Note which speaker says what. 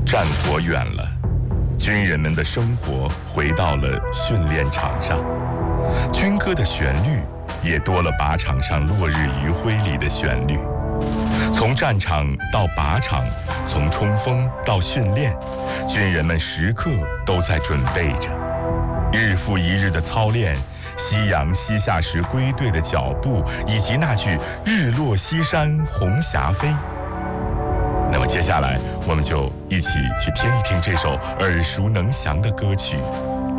Speaker 1: 战火远了，军人们的生活回到了训练场上，军歌的旋律也多了靶场上落日余晖里的旋律。从战场到靶场，从冲锋到训练，军人们时刻都在准备着。日复一日的操练，夕阳西下时归队的脚步，以及那句“日落西山红霞飞”。那么接下来，我们就一起去听一听这首耳熟能详的歌曲《